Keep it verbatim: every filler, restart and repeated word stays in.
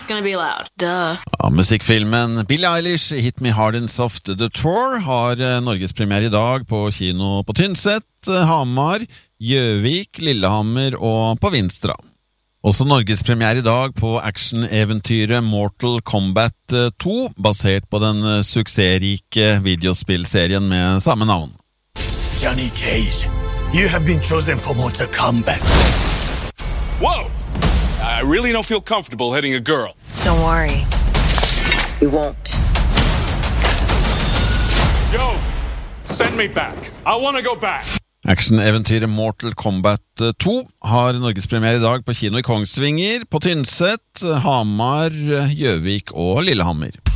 It's gonna be loud. Duh. Ja, musikkfilmen Billie Eilish, Hit Me Hard and Soft The Tour, har norgespremiere i dag på kino på Tynset, Hamar, Gjøvik, Lillehammer og på Vinstra. Også norgespremiere i dag på action-eventyret Mortal Kombat to, basert på den suksessrike videospillserien med samme navn. Johnny Cage, you have been chosen for Mortal Kombat. Whoa! I really don't feel comfortable hitting a girl. Don't worry. You won't. Yo, send me back. I want to go back. Action-eventyret Mortal Kombat to har norgespremiere i dag på kino i Kongsvinger, på Tynset, Hamar, Gjøvik og Lillehammer.